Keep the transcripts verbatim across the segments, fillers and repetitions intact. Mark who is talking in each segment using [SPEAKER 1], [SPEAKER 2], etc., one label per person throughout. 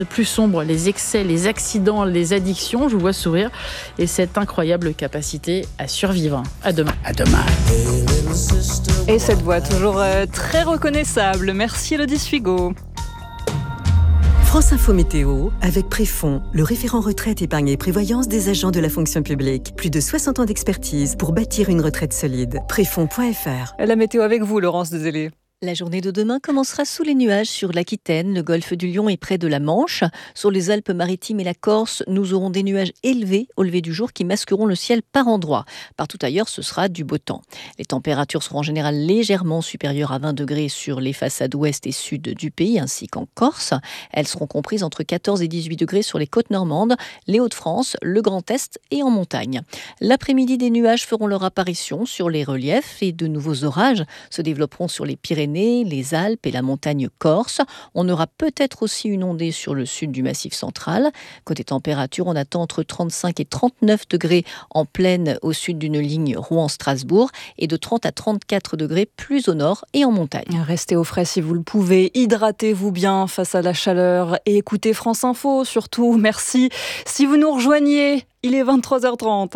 [SPEAKER 1] Plus sombre, les excès, les accidents, les addictions, je vous vois sourire, et cette incroyable capacité à survivre. À demain.
[SPEAKER 2] À demain.
[SPEAKER 3] Et cette voix toujours euh, très reconnaissable. Merci Elodie Suigo.
[SPEAKER 4] France Info Météo, avec Préfond, le référent retraite, épargne et prévoyance des agents de la fonction publique. Plus de soixante ans d'expertise pour bâtir une retraite solide. Préfond point f r.
[SPEAKER 3] La météo avec vous, Laurence Dezélé.
[SPEAKER 5] La journée de demain commencera sous les nuages sur l'Aquitaine, le golfe du Lion et près de la Manche. Sur les Alpes-Maritimes et la Corse, nous aurons des nuages élevés au lever du jour qui masqueront le ciel par endroits. Partout ailleurs, ce sera du beau temps. Les températures seront en général légèrement supérieures à vingt degrés sur les façades ouest et sud du pays, ainsi qu'en Corse. Elles seront comprises entre quatorze et dix-huit degrés sur les côtes normandes, les Hauts-de-France, le Grand Est et en montagne. L'après-midi, des nuages feront leur apparition sur les reliefs et de nouveaux orages se développeront sur les Pyrénées, les Alpes et la montagne corse. On aura peut-être aussi une ondée sur le sud du Massif central. Côté température, on attend entre trente-cinq et trente-neuf degrés en plaine au sud d'une ligne Rouen-Strasbourg et de trente à trente-quatre degrés plus au nord et en montagne.
[SPEAKER 3] Restez au frais si vous le pouvez, hydratez-vous bien face à la chaleur et écoutez France Info surtout. Merci. Si vous nous rejoignez, il est vingt-trois heures trente.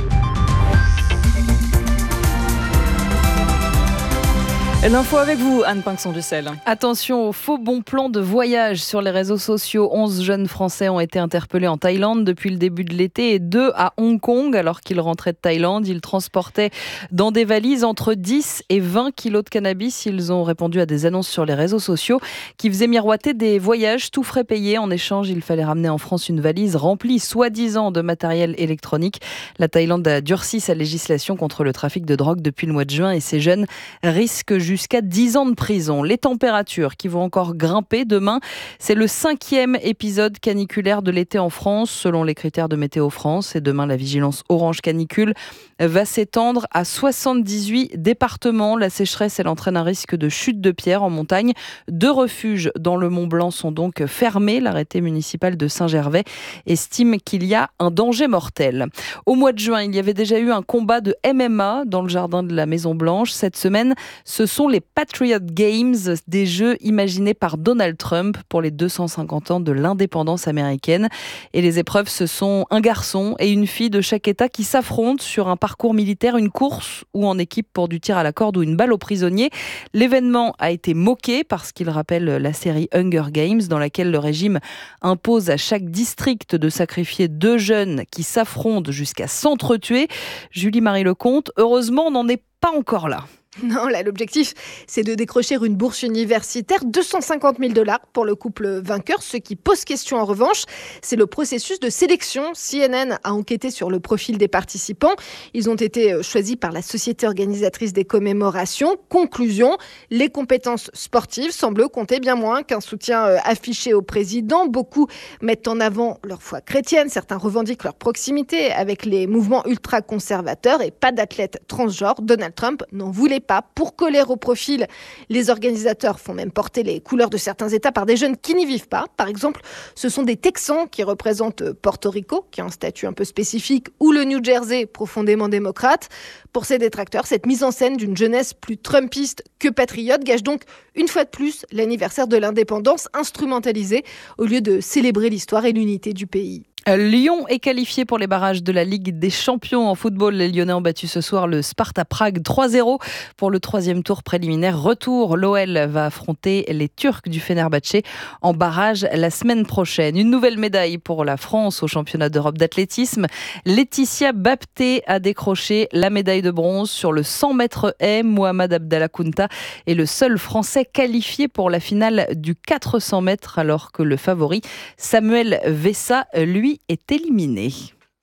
[SPEAKER 3] L'info avec vous, Anne Pinxon-Dussel.
[SPEAKER 6] Attention aux faux bons plans de voyage sur les réseaux sociaux. onze jeunes Français ont été interpellés en Thaïlande depuis le début de l'été et deux à Hong Kong. Alors qu'ils rentraient de Thaïlande, ils transportaient dans des valises entre dix et vingt kilos de cannabis. Ils ont répondu à des annonces sur les réseaux sociaux qui faisaient miroiter des voyages tout frais payés. En échange, il fallait ramener en France une valise remplie soi-disant de matériel électronique. La Thaïlande a durci sa législation contre le trafic de drogue depuis le mois de juin et ces jeunes risquent jusqu'à dix ans de prison. Les températures qui vont encore grimper demain, c'est le cinquième épisode caniculaire de l'été en France, selon les critères de Météo France. Et demain, la vigilance orange canicule va s'étendre à soixante-dix-huit départements. La sécheresse, elle entraîne un risque de chute de pierres en montagne. Deux refuges dans le Mont-Blanc sont donc fermés. L'arrêté municipal de Saint-Gervais estime qu'il y a un danger mortel. Au mois de juin, il y avait déjà eu un combat de M M A dans le jardin de la Maison-Blanche. Cette semaine, ce sont les Patriot Games, des jeux imaginés par Donald Trump pour les deux cent cinquante ans de l'indépendance américaine. Et les épreuves, ce sont un garçon et une fille de chaque État qui s'affrontent sur un parcours militaire, une course ou en équipe pour du tir à la corde ou une balle aux prisonniers. L'événement a été moqué parce qu'il rappelle la série Hunger Games dans laquelle le régime impose à chaque district de sacrifier deux jeunes qui s'affrontent jusqu'à s'entretuer. Julie-Marie Lecomte, heureusement, on n'en est pas encore là.
[SPEAKER 7] Non, là, l'objectif, c'est de décrocher une bourse universitaire, deux cent cinquante mille dollars pour le couple vainqueur. Ce qui pose question, en revanche, c'est le processus de sélection. C N N a enquêté sur le profil des participants. Ils ont été choisis par la société organisatrice des commémorations. Conclusion, les compétences sportives semblent compter bien moins qu'un soutien affiché au président. Beaucoup mettent en avant leur foi chrétienne. Certains revendiquent leur proximité avec les mouvements ultra-conservateurs et pas d'athlète transgenre. Donald Trump n'en voulait pas. Pour coller au profil, les organisateurs font même porter les couleurs de certains États par des jeunes qui n'y vivent pas. Par exemple, ce sont des Texans qui représentent Porto Rico, qui a un statut un peu spécifique, ou le New Jersey, profondément démocrate. Pour ces détracteurs, cette mise en scène d'une jeunesse plus trumpiste que patriote gâche donc une fois de plus l'anniversaire de l'indépendance instrumentalisée au lieu de célébrer l'histoire et l'unité du pays.
[SPEAKER 6] Lyon est qualifié pour les barrages de la Ligue des Champions en football. Les Lyonnais ont battu ce soir le Sparta Prague trois zéro pour le troisième tour préliminaire. Retour, l'O L va affronter les Turcs du Fenerbahçe en barrage la semaine prochaine. Une nouvelle médaille pour la France au championnat d'Europe d'athlétisme. Laetitia Bapté a décroché la médaille de bronze sur le cent mètres haies. Mohamed Abdallah Kounta est le seul Français qualifié pour la finale du quatre cents mètres alors que le favori Samuel Vessa, lui, est éliminé.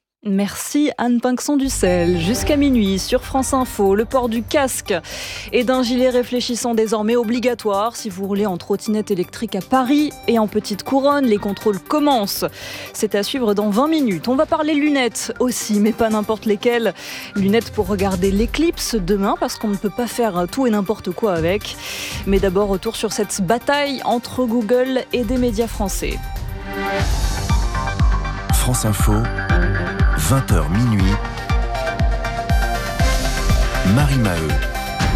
[SPEAKER 3] Merci Anne Pinxon-Dussel. Jusqu'à minuit sur France Info, le port du casque et d'un gilet réfléchissant désormais obligatoire si vous roulez en trottinette électrique à Paris et en petite couronne. Les contrôles commencent. C'est à suivre dans vingt minutes. On va parler lunettes aussi, mais pas n'importe lesquelles. Lunettes pour regarder l'éclipse demain parce qu'on ne peut pas faire tout et n'importe quoi avec. Mais d'abord, retour sur cette bataille entre Google et des médias français.
[SPEAKER 8] France Info, vingt heures minuit, Marie Maheu.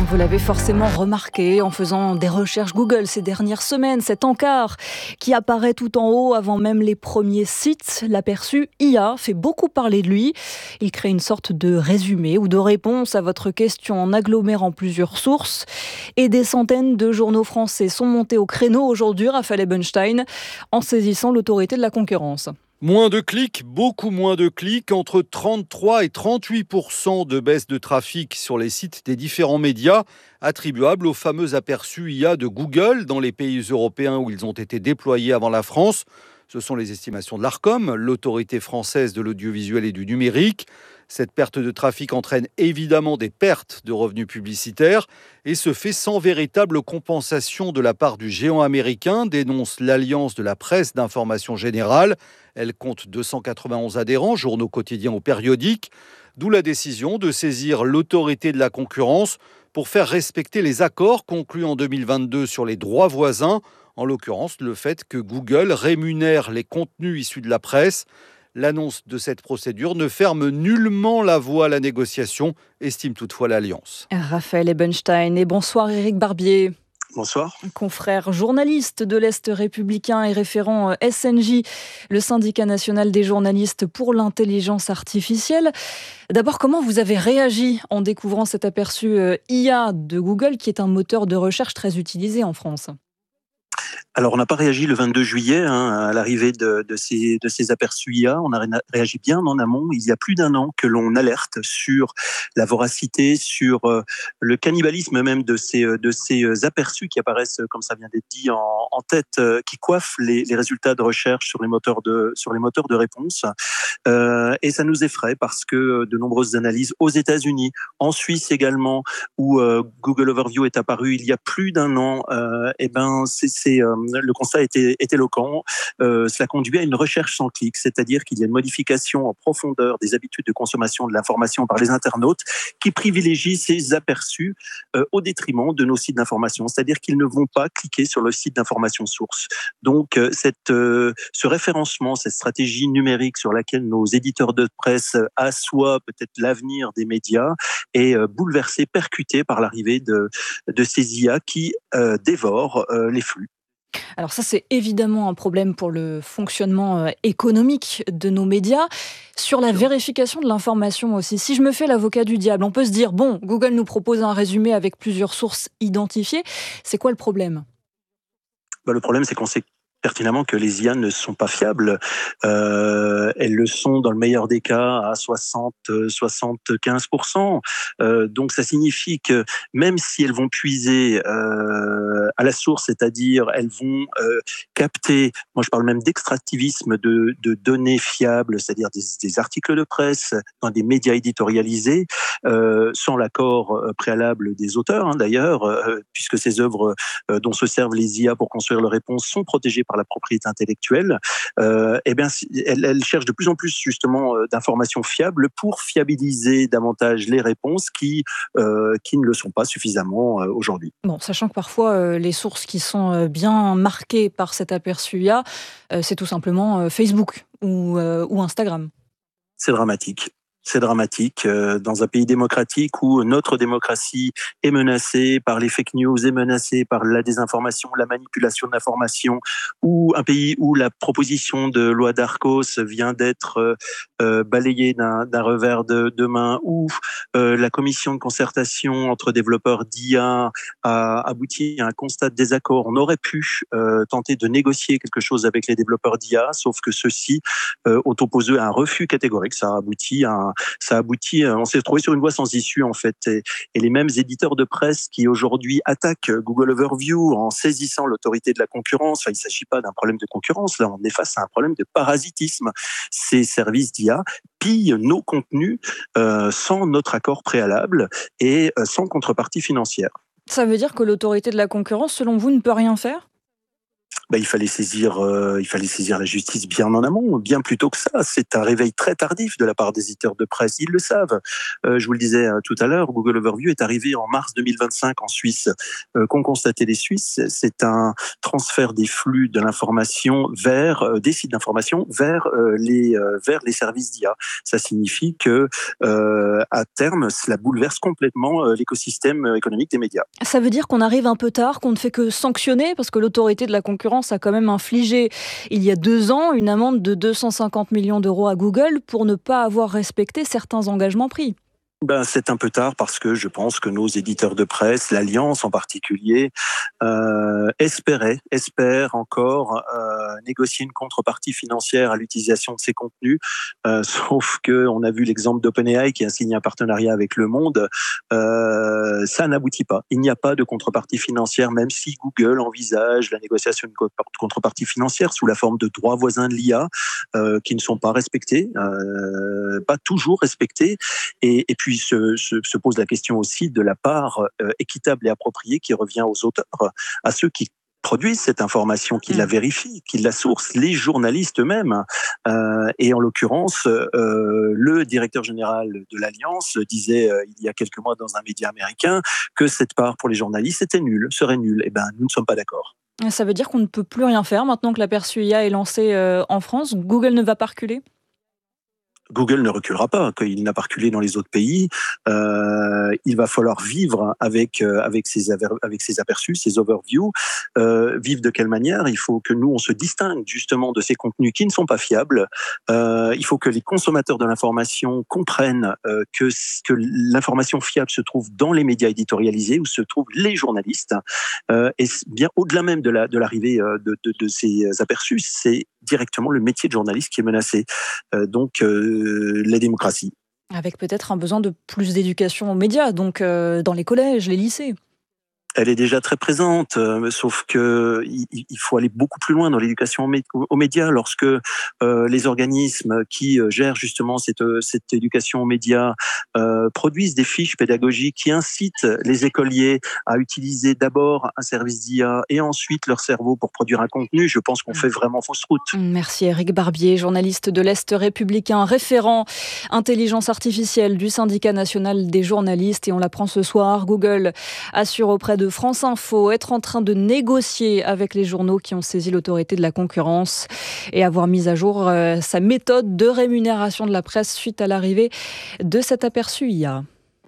[SPEAKER 3] Vous l'avez forcément remarqué en faisant des recherches Google ces dernières semaines, cet encart qui apparaît tout en haut avant même les premiers sites. L'aperçu I A fait beaucoup parler de lui. Il crée une sorte de résumé ou de réponse à votre question en agglomérant plusieurs sources. Et des centaines de journaux français sont montés au créneau aujourd'hui, Raphaël Ebenstein, en saisissant l'autorité de la concurrence.
[SPEAKER 2] Moins de clics, beaucoup moins de clics, entre trente-trois et trente-huit pour cent de baisse de trafic sur les sites des différents médias, attribuables au fameux aperçu I A de Google dans les pays européens où ils ont été déployés avant la France. Ce sont les estimations de l'Arcom, l'autorité française de l'audiovisuel et du numérique. Cette perte de trafic entraîne évidemment des pertes de revenus publicitaires et se fait sans véritable compensation de la part du géant américain, dénonce l'Alliance de la presse d'information générale. Elle compte deux cent quatre-vingt-onze adhérents, journaux quotidiens ou périodiques, d'où la décision de saisir l'autorité de la concurrence pour faire respecter les accords conclus en deux mille vingt-deux sur les droits voisins, en l'occurrence le fait que Google rémunère les contenus issus de la presse. L'annonce de cette procédure ne ferme nullement la voie à la négociation, estime toutefois l'Alliance.
[SPEAKER 3] Raphaël Ebenstein et bonsoir Éric Barbier.
[SPEAKER 8] Bonsoir.
[SPEAKER 3] Confrère journaliste de l'Est républicain et référent S N J, le syndicat national des journalistes pour l'intelligence artificielle. D'abord, comment vous avez réagi en découvrant cet aperçu I A de Google, qui est un moteur de recherche très utilisé en France ?
[SPEAKER 8] Alors, on n'a pas réagi le vingt-deux juillet hein, à l'arrivée de, de, ces, de ces aperçus I A. On a réagi bien en amont. Il y a plus d'un an que l'on alerte sur la voracité, sur euh, le cannibalisme même de ces, de ces aperçus qui apparaissent, comme ça vient d'être dit, en, en tête, euh, qui coiffent les, les résultats de recherche sur les moteurs de, sur les moteurs de réponse. Euh, et ça nous effraie parce que de nombreuses analyses aux États-Unis, en Suisse également, où euh, Google Overview est apparu il y a plus d'un an, euh, et ben c'est, c'est euh, le constat était, est éloquent. Euh, cela conduit à une recherche sans clic, c'est-à-dire qu'il y a une modification en profondeur des habitudes de consommation de l'information par les internautes qui privilégient ces aperçus euh, au détriment de nos sites d'information, c'est-à-dire qu'ils ne vont pas cliquer sur le site d'information source. Donc, euh, cette, euh, ce référencement, cette stratégie numérique sur laquelle nos éditeurs de presse assoient peut-être l'avenir des médias est euh, bouleversé, percuté par l'arrivée de, de ces I A qui euh, dévorent euh, les flux.
[SPEAKER 3] Alors ça, c'est évidemment un problème pour le fonctionnement économique de nos médias. Sur la vérification de l'information aussi, si je me fais l'avocat du diable, on peut se dire, bon, Google nous propose un résumé avec plusieurs sources identifiées. C'est quoi le problème ?
[SPEAKER 8] Bah, le problème, c'est qu'on sait pertinemment que les I A ne sont pas fiables. Euh, elles le sont dans le meilleur des cas à soixante à soixante-quinze pour cent. Euh, donc ça signifie que même si elles vont puiser euh, à la source, c'est-à-dire elles vont euh, capter, moi je parle même d'extractivisme de, de données fiables, c'est-à-dire des, des articles de presse dans des médias éditorialisés, euh, sans l'accord préalable des auteurs hein, d'ailleurs, euh, puisque ces œuvres euh, dont se servent les I A pour construire leurs réponses sont protégées par la propriété intellectuelle, euh, eh bien, elle, elle cherche de plus en plus justement euh, d'informations fiables pour fiabiliser davantage les réponses qui, euh, qui ne le sont pas suffisamment euh, aujourd'hui.
[SPEAKER 3] Bon, sachant que parfois euh, les sources qui sont euh, bien marquées par cet aperçu I A, euh, c'est tout simplement euh, Facebook ou, euh, ou Instagram.
[SPEAKER 8] C'est dramatique. C'est dramatique euh, dans un pays démocratique où notre démocratie est menacée par les fake news, est menacée par la désinformation, la manipulation de l'information, ou un pays où la proposition de loi d'Arcos vient d'être euh, balayée d'un, d'un revers de, de main, où euh, la commission de concertation entre développeurs d'I A a abouti à un constat de désaccord. On aurait pu euh, tenter de négocier quelque chose avec les développeurs d'I A, sauf que ceux-ci euh, ont opposé un refus catégorique. Ça a abouti à un Ça aboutit, on s'est retrouvé sur une voie sans issue en fait, et, et les mêmes éditeurs de presse qui aujourd'hui attaquent Google Overview en saisissant l'autorité de la concurrence. Enfin, il ne s'agit pas d'un problème de concurrence, là, on est face à un problème de parasitisme. Ces services d'I A pillent nos contenus euh, sans notre accord préalable et euh, sans contrepartie financière.
[SPEAKER 3] Ça veut dire que l'autorité de la concurrence, selon vous, ne peut rien faire ?
[SPEAKER 8] bah, il fallait saisir, euh, il fallait saisir la justice bien en amont, bien plus tôt que ça. C'est un réveil très tardif de la part des éditeurs de presse. Ils le savent. Euh, je vous le disais euh, tout à l'heure, Google Overview est arrivé en mars deux mille vingt-cinq en Suisse. Euh, qu'ont constaté les Suisses, c'est un transfert des flux de l'information vers euh, des sites d'information vers euh, les euh, vers les services d'I A. Ça signifie que euh, à terme, cela bouleverse complètement euh, l'écosystème économique des médias.
[SPEAKER 3] Ça veut dire qu'on arrive un peu tard, qu'on ne fait que sanctionner, parce que l'autorité de la concurrence a quand même infligé, il y a deux ans, une amende de deux cent cinquante millions d'euros à Google pour ne pas avoir respecté certains engagements pris.
[SPEAKER 8] Ben, c'est un peu tard parce que je pense que nos éditeurs de presse, l'Alliance en particulier, euh, espéraient, espèrent encore euh, négocier une contrepartie financière à l'utilisation de ces contenus. Euh, sauf que on a vu l'exemple d'OpenAI qui a signé un partenariat avec Le Monde. Euh, ça n'aboutit pas. Il n'y a pas de contrepartie financière, même si Google envisage la négociation d'une contrepartie financière sous la forme de droits voisins de l'I A euh, qui ne sont pas respectés, euh, pas toujours respectés. Et, et puis Se, se, se pose la question aussi de la part euh, équitable et appropriée qui revient aux auteurs, à ceux qui produisent cette information, qui mmh. la vérifient, qui la sourcent, les journalistes eux-mêmes. Euh, et en l'occurrence, euh, le directeur général de l'Alliance disait euh, il y a quelques mois dans un média américain que cette part pour les journalistes était nulle, serait nulle. Eh ben, nous ne sommes pas d'accord.
[SPEAKER 3] Ça veut dire qu'on ne peut plus rien faire maintenant que l'aperçu I A est lancé euh, en France. Google ne va pas reculer ?
[SPEAKER 8] Google ne reculera pas, qu'il n'a pas reculé dans les autres pays. Euh, il va falloir vivre avec euh, avec ces avec ces aperçus, ces overviews. Euh, vivre de quelle manière ? Il faut que nous on se distingue justement de ces contenus qui ne sont pas fiables. Euh, il faut que les consommateurs de l'information comprennent euh, que que l'information fiable se trouve dans les médias éditorialisés où se trouvent les journalistes. Euh, et bien au-delà même de la de l'arrivée de de, de ces aperçus, c'est directement le métier de journaliste qui est menacé. Euh, donc euh, la démocratie.
[SPEAKER 3] Avec peut-être un besoin de plus d'éducation aux médias, donc euh, dans les collèges, les lycées.
[SPEAKER 8] Elle est déjà très présente, euh, sauf que il, il faut aller beaucoup plus loin dans l'éducation aux, aux médias. Lorsque euh, les organismes qui euh, gèrent justement cette, cette éducation aux médias euh, produisent des fiches pédagogiques qui incitent les écoliers à utiliser d'abord un service d'I A et ensuite leur cerveau pour produire un contenu, je pense qu'on fait vraiment fausse route.
[SPEAKER 3] Merci Éric Barbier, journaliste de l'Est républicain, référent intelligence artificielle du syndicat national des journalistes. Et on l'apprend ce soir, Google assure auprès de de France Info être en train de négocier avec les journaux qui ont saisi l'autorité de la concurrence et avoir mis à jour euh, sa méthode de rémunération de la presse suite à l'arrivée de cet aperçu I A.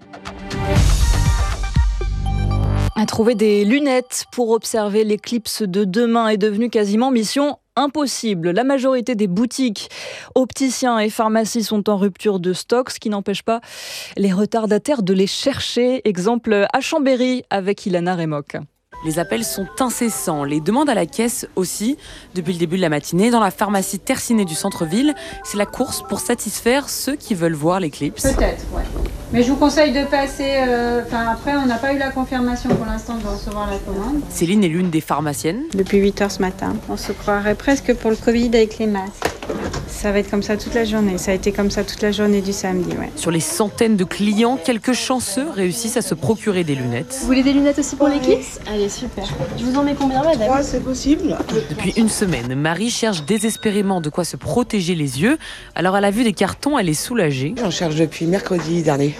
[SPEAKER 3] À trouver des lunettes pour observer l'éclipse de demain est devenu quasiment mission impossible. La majorité des boutiques, opticiens et pharmacies sont en rupture de stock, ce qui n'empêche pas les retardataires de les chercher. Exemple à Chambéry avec Ilana Remoc.
[SPEAKER 9] Les appels sont incessants, les demandes à la caisse aussi. Depuis le début de la matinée, dans la pharmacie Tercinet du centre-ville, c'est la course pour satisfaire ceux qui veulent voir l'éclipse.
[SPEAKER 10] Peut-être, ouais. Mais je vous conseille de passer... Enfin, euh, après, on n'a pas eu la confirmation pour l'instant de recevoir la commande.
[SPEAKER 9] Céline est l'une des pharmaciennes.
[SPEAKER 10] Depuis huit heures ce matin. On se croirait presque pour le Covid avec les masques. Ça va être comme ça toute la journée. Ça a été comme ça toute la journée du samedi, ouais.
[SPEAKER 9] Sur les centaines de clients, quelques chanceux réussissent à se procurer des lunettes.
[SPEAKER 11] Vous voulez des lunettes aussi pour l'éclipse ? Allez, super. Je vous en mets combien, madame ?
[SPEAKER 12] Trois, c'est possible.
[SPEAKER 9] Depuis une semaine, Marie cherche désespérément de quoi se protéger les yeux. Alors à la vue des cartons, elle est soulagée.
[SPEAKER 12] J'en cherche depuis mercredi dernier.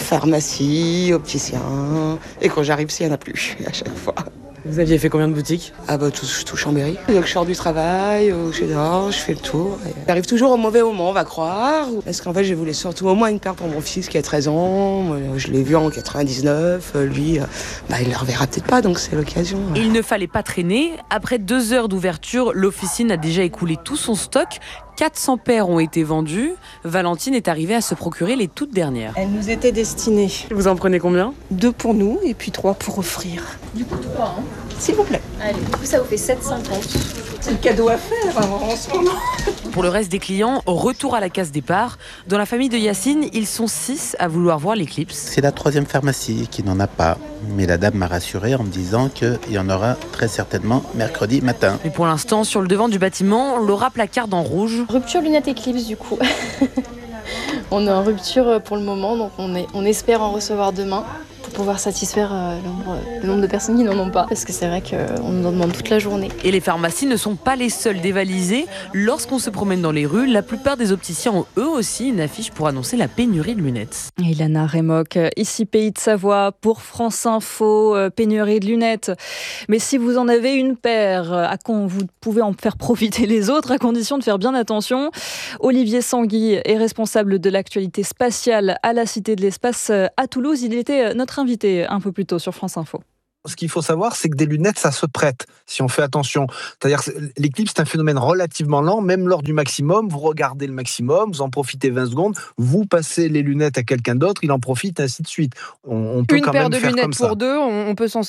[SPEAKER 12] Pharmacie, opticien. Et quand j'arrive, il n'y en a plus à chaque fois.
[SPEAKER 9] Vous aviez fait combien de boutiques ?
[SPEAKER 12] Ah bah tout, tout Chambéry. Donc je sors du travail, ou je dors, je fais le tour. J'arrive toujours au mauvais moment, on va croire. Parce qu'en fait, je voulais surtout au moins une paire pour mon fils qui a treize ans. Je l'ai vu en quatre-vingt-dix-neuf. Lui, bah, il ne le reverra peut-être pas, donc c'est l'occasion.
[SPEAKER 9] Il ne fallait pas traîner. Après deux heures d'ouverture, l'officine a déjà écoulé tout son stock. quatre cents paires ont été vendues. Valentine est arrivée à se procurer les toutes dernières.
[SPEAKER 13] Elles nous étaient destinées.
[SPEAKER 9] Vous en prenez combien ?
[SPEAKER 13] Deux pour nous et puis trois pour offrir.
[SPEAKER 11] Du coup, trois, hein ?
[SPEAKER 13] S'il vous plaît.
[SPEAKER 11] Allez, du coup, ça vous fait sept cent trente.
[SPEAKER 13] C'est le cadeau à faire hein, en ce moment.
[SPEAKER 9] Pour le reste des clients, retour à la case départ. Dans la famille de Yacine, ils sont six à vouloir voir l'éclipse.
[SPEAKER 14] C'est la troisième pharmacie qui n'en a pas. Mais la dame m'a rassuré en me disant qu'il y en aura très certainement mercredi matin.
[SPEAKER 9] Mais pour l'instant, sur le devant du bâtiment, Laura placarde en rouge.
[SPEAKER 11] Rupture lunettes éclipse du coup. On est en rupture pour le moment, donc on, est, on espère en recevoir demain pour pouvoir satisfaire euh, le, nombre, le nombre de personnes qui n'en ont pas. Parce que c'est vrai qu'on nous en demande toute la journée.
[SPEAKER 9] Et les pharmacies ne sont pas les seules dévalisées. Lorsqu'on se promène dans les rues, la plupart des opticiens ont eux aussi une affiche pour annoncer la pénurie de lunettes.
[SPEAKER 3] Ilana Remoc, ici Pays de Savoie pour France Info, euh, pénurie de lunettes. Mais si vous en avez une paire, à con, vous pouvez en faire profiter les autres à condition de faire bien attention. Olivier Sanguy est responsable de l'actualité spatiale à la Cité de l'Espace à Toulouse. Il était notre invité un peu plus tôt sur France Info.
[SPEAKER 15] Ce qu'il faut savoir, c'est que des lunettes, ça se prête, si on fait attention. C'est-à-dire que l'éclipse, c'est un phénomène relativement lent, même lors du maximum. Vous regardez le maximum, vous en profitez vingt secondes, vous passez les lunettes à quelqu'un d'autre, il en profite, ainsi de suite. On, on peut
[SPEAKER 16] Une
[SPEAKER 15] quand
[SPEAKER 16] paire
[SPEAKER 15] même
[SPEAKER 16] de
[SPEAKER 15] faire
[SPEAKER 16] lunettes
[SPEAKER 15] comme ça.
[SPEAKER 16] pour deux, on, on peut s'en